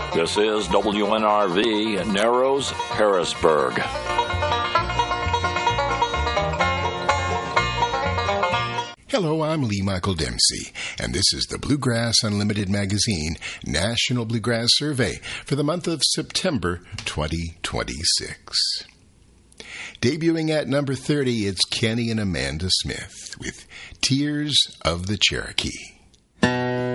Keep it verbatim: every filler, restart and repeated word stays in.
This is W N R V, Narrows, Harrisburg. Hello, I'm Lee Michael Dempsey, and this is the Bluegrass Unlimited Magazine National Bluegrass Survey for the month of September twenty twenty-six. Debuting at number thirty, it's Kenny and Amanda Smith with Tears of the Cherokee.